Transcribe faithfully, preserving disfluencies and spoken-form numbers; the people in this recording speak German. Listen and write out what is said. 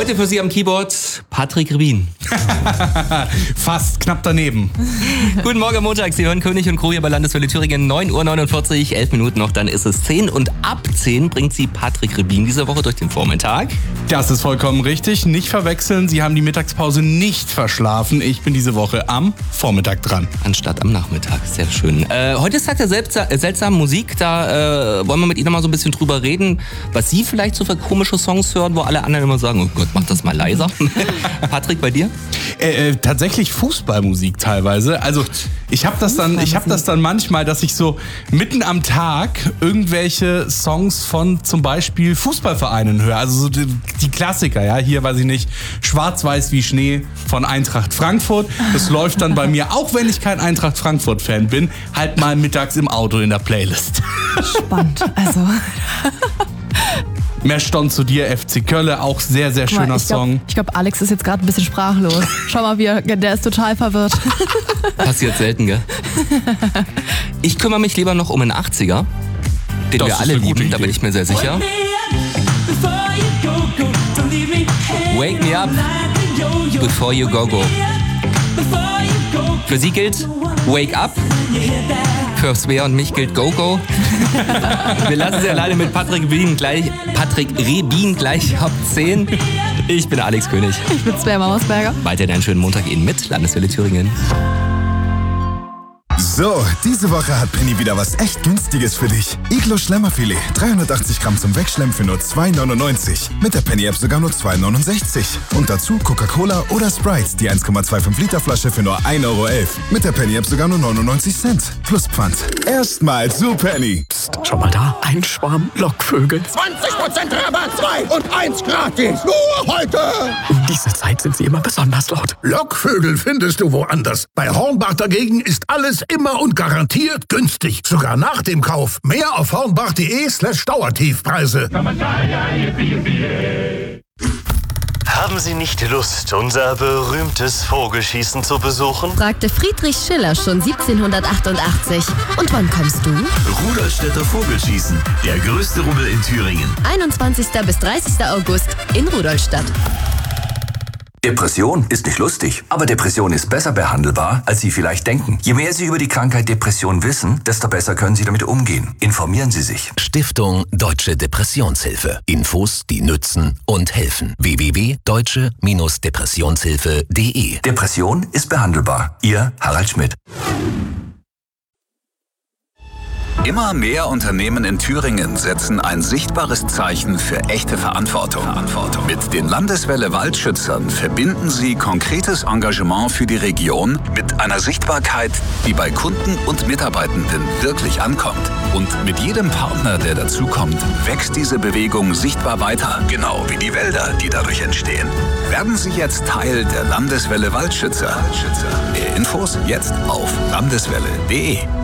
Heute für Sie am Keyboard Patrick Rebin. Fast, knapp daneben. Guten Morgen am Montag, Sie hören König und Crew hier bei Landeswelle Thüringen, neun Uhr neunundvierzig, elf Minuten noch, dann ist es zehn und ab zehn bringt Sie Patrick Rebin diese Woche durch den Vormittag. Das ist vollkommen richtig, nicht verwechseln, Sie haben die Mittagspause nicht verschlafen. Ich bin diese Woche am Vormittag dran. Anstatt am Nachmittag, sehr schön. Äh, heute ist Tag der seltsa- äh, seltsamen Musik, da äh, wollen wir mit Ihnen noch mal so ein bisschen drüber reden, was Sie vielleicht so für komische Songs hören, wo alle anderen immer sagen, oh Gott, mach das mal leiser. Patrick, bei dir? Äh, äh, tatsächlich Fußballmusik teilweise. Also ich habe das dann, ich habe das dann manchmal, dass ich so mitten am Tag irgendwelche Songs von zum Beispiel Fußballvereinen höre. Also so die, die Klassiker, ja, hier weiß ich nicht, Schwarz-Weiß wie Schnee von Eintracht Frankfurt. Das läuft dann bei mir, auch wenn ich kein Eintracht Frankfurt-Fan bin, halt mal mittags im Auto in der Playlist. Spannend, also. Mehr Stond zu dir, F C Köln, auch sehr, sehr schöner mal, ich glaub, Song. Ich glaube, Alex ist jetzt gerade ein bisschen sprachlos. Schau mal, wie er, der ist total verwirrt. Passiert selten, gell? Ich kümmere mich lieber noch um einen achtziger, den Das wir ist alle eine gute lieben, da Idee. bin ich mir sehr sicher. Wake me up before you go go. Für sie gilt Wake up. Für Svea und mich gilt Go Go. Wir lassen sie alleine mit Patrick Rebin gleich, Patrick Rebin gleich ab zehn. Ich bin Alex König. Ich bin Svea Mausberger. Weiterhin einen schönen Montag Ihnen mit Landeswelle Thüringen. So, diese Woche hat Penny wieder was echt Günstiges für dich. Iglo Schlemmerfilet, dreihundertachtzig Gramm zum Wegschlemmen für nur zwei neunundneunzig. Mit der Penny-App sogar nur zwei neunundsechzig. Und dazu Coca-Cola oder Sprite, die eins Komma fünfundzwanzig Liter Flasche für nur ein Euro elf. Mit der Penny-App sogar nur neunundneunzig Cent. Plus Pfand. Erstmal zu Penny. Psst, schau mal da, ein Schwarm Lockvögel. zwanzig Prozent Rabatt, zwei und eins gratis. Nur heute. Um diese Zeit sind sie immer besonders laut. Lockvögel findest du woanders. Bei Hornbach dagegen ist alles immer und garantiert günstig. Sogar nach dem Kauf. Mehr auf hornbach.de slash Dauertiefpreise. Haben Sie nicht Lust, unser berühmtes Vogelschießen zu besuchen? Fragte Friedrich Schiller schon siebzehnhundertachtundachtzig. Und wann kommst du? Rudolstädter Vogelschießen, der größte Rummel in Thüringen. einundzwanzigsten bis dreißigsten August in Rudolstadt. Depression ist nicht lustig, aber Depression ist besser behandelbar, als Sie vielleicht denken. Je mehr Sie über die Krankheit Depression wissen, desto besser können Sie damit umgehen. Informieren Sie sich. Stiftung Deutsche Depressionshilfe. Infos, die nützen und helfen. w w w punkt deutsche Depressionshilfe punkt de. Depression ist behandelbar. Ihr Harald Schmidt. Immer mehr Unternehmen in Thüringen setzen ein sichtbares Zeichen für echte Verantwortung. Verantwortung. Mit den Landeswelle Waldschützern verbinden sie konkretes Engagement für die Region mit einer Sichtbarkeit, die bei Kunden und Mitarbeitenden wirklich ankommt. Und mit jedem Partner, der dazukommt, wächst diese Bewegung sichtbar weiter. Genau wie die Wälder, die dadurch entstehen. Werden Sie jetzt Teil der Landeswelle Waldschützer. Mehr Infos jetzt auf landeswelle punkt de.